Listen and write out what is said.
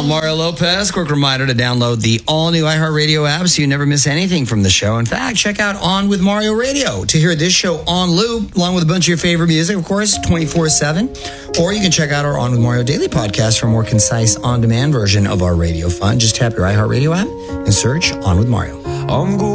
I'm Mario Lopez. Quick reminder to download the all-new iHeartRadio app so you never miss anything from the show. In fact, check out On With Mario Radio to hear this show on loop, along with a bunch of your favorite music, of course, 24/7. Or you can check out our On With Mario Daily podcast for a more concise, on-demand version of our radio fun. Just tap your iHeartRadio app and search On With Mario.